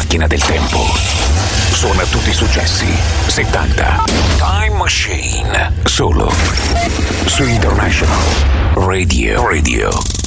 macchina del tempo. Suona tutti i successi 70. Time Machine. Solo su International Radio.